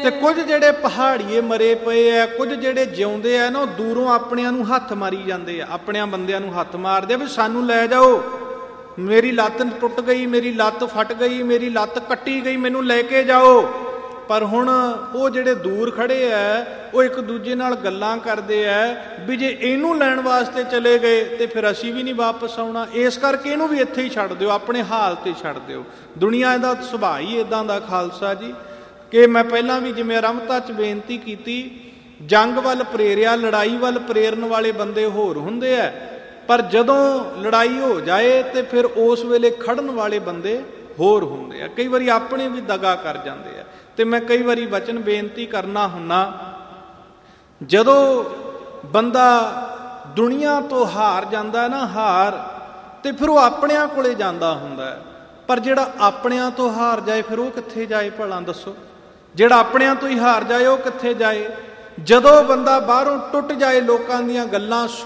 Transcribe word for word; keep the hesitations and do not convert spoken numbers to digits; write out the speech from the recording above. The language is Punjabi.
ਤੇ ਕੁਝ ਜਿਹੜੇ ਪਹਾੜੀਏ ਮਰੇ ਪਏ ਆ, ਕੁਝ ਜਿਹੜੇ ਜਿਉਂਦੇ ਆ ਨਾ, ਉਹ ਦੂਰੋਂ ਆਪਣਿਆਂ ਨੂੰ ਹੱਥ ਮਾਰੀ ਜਾਂਦੇ ਆ, ਆਪਣਿਆਂ ਬੰਦਿਆਂ ਨੂੰ ਹੱਥ ਮਾਰਦੇ ਆ ਵੀ ਸਾਨੂੰ ਲੈ ਜਾਓ, ਮੇਰੀ ਲੱਤ ਟੁੱਟ ਗਈ, ਮੇਰੀ ਲੱਤ ਫਟ ਗਈ, ਮੇਰੀ ਲੱਤ ਕੱਟੀ ਗਈ, ਮੈਨੂੰ ਲੈ ਕੇ ਜਾਓ। ਪਰ ਹੁਣ ਉਹ ਜਿਹੜੇ ਦੂਰ ਖੜੇ ਆ, ਉਹ ਇੱਕ ਦੂਜੇ ਨਾਲ ਗੱਲਾਂ ਕਰਦੇ ਆ ਵੀ ਜੇ ਇਹਨੂੰ ਲੈਣ ਵਾਸਤੇ ਚਲੇ ਗਏ ਤੇ ਫਿਰ ਅਸੀਂ ਵੀ ਨਹੀਂ ਵਾਪਸ ਆਉਣਾ, ਇਸ ਕਰਕੇ ਇਹਨੂੰ ਵੀ ਇੱਥੇ ਹੀ ਛੱਡ ਦਿਓ, ਆਪਣੇ ਹਾਲ ਤੇ ਛੱਡ ਦਿਓ। ਦੁਨੀਆ ਦਾ ਸੁਭਾਅ ਹੀ ਇੱਦਾਂ ਦਾ ਖਾਲਸਾ ਜੀ, ਕਿ ਮੈਂ ਪਹਿਲਾਂ ਵੀ ਜਿਵੇਂ ਆਰੰਭਤਾ 'ਚ ਬੇਨਤੀ ਕੀਤੀ, ਜੰਗ ਵੱਲ ਪ੍ਰੇਰਿਆ, ਲੜਾਈ ਵੱਲ ਪ੍ਰੇਰਨ ਵਾਲੇ ਬੰਦੇ ਹੋਰ ਹੁੰਦੇ ਆ, ਪਰ ਜਦੋਂ ਲੜਾਈ ਹੋ ਜਾਏ ਤੇ ਫਿਰ ਉਸ ਵੇਲੇ ਖੜਨ ਵਾਲੇ ਬੰਦੇ ਹੋਰ ਹੁੰਦੇ ਆ। ਕਈ ਵਾਰੀ ਆਪਣੇ ਵੀ ਦਗਾ ਕਰ ਜਾਂਦੇ ਆ। ਤੇ ਮੈਂ ਕਈ ਵਾਰੀ ਵਚਨ ਬੇਨਤੀ ਕਰਨਾ ਹੁੰਨਾ, ਜਦੋਂ ਬੰਦਾ ਦੁਨੀਆ ਤੋਂ ਹਾਰ ਜਾਂਦਾ ਨਾ, ਹਾਰ, ਤੇ ਫਿਰ ਉਹ ਆਪਣਿਆਂ ਕੋਲੇ ਜਾਂਦਾ ਹੁੰਦਾ। ਪਰ ਜਿਹੜਾ ਆਪਣਿਆਂ ਤੋਂ ਹਾਰ ਜਾਏ ਫਿਰ ਉਹ ਕਿੱਥੇ ਜਾਏ ਭਲਾ ਦੱਸੋ? ਜਿਹੜਾ ਆਪਣਿਆਂ ਤੋਂ ਹੀ ਹਾਰ ਜਾਏ ਉਹ ਕਿੱਥੇ ਜਾਏ? ਜਦੋਂ ਬੰਦਾ ਬਾਹਰੋਂ ਟੁੱਟ ਜਾਏ, ਲੋਕਾਂ ਦੀਆਂ ਗੱਲਾਂ